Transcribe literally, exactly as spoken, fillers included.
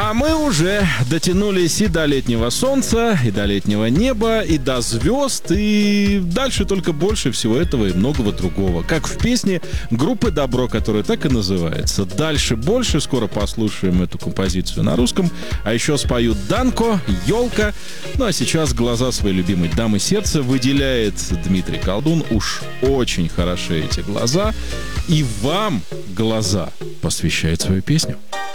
А мы уже дотянулись и до летнего солнца, и до летнего неба, и до звезд, и дальше только больше всего этого и многого другого. Как в песне группы «Добро», которая так и называется. Дальше больше, скоро послушаем эту композицию на русском, а еще споют «Данко», «Елка». Ну а сейчас глаза своей любимой дамы сердца выделяет Дмитрий Колдун. Уж очень хороши эти глаза. И вам глаза посвящает свою песню.